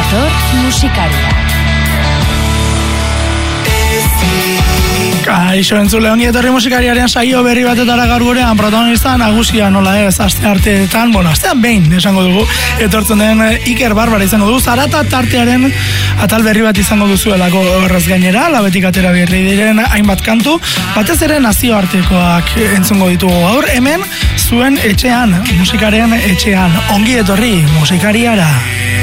Aitor musikaria. Kaixo entzule, ongi etorri musikariaren saio berri batetara gaur gurean protagonista nagusia nola ez, aste arteetan, astean behin esango dugu, etortzen den Iker Barbara izango du, Zarata tartearen atal berri bat izango duzuelako horrez gainera, labetik atera berri diren hainbat kantu, batez ere nazioartekoak entzungo ditugu gaur, hemen zuen etxean, musikaren etxean, ongi etorri musikariara.